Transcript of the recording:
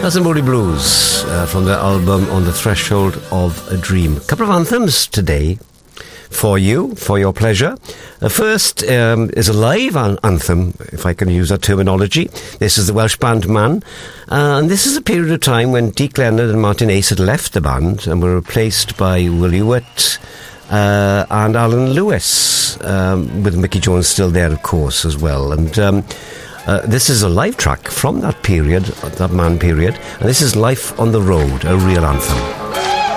That's the Moody Blues from their album On the Threshold of a Dream. A couple of anthems today for you, for your pleasure. The first is a live anthem, if I can use that terminology. This is the Welsh band Man. And this is a period of time when Deke Leonard and Martin Ace had left the band and were replaced by Will Hewitt and Alan Lewis, with Mickey Jones still there, of course, as well. And this is a live track from that period, that Man period, and this is Life on the Road, a real anthem.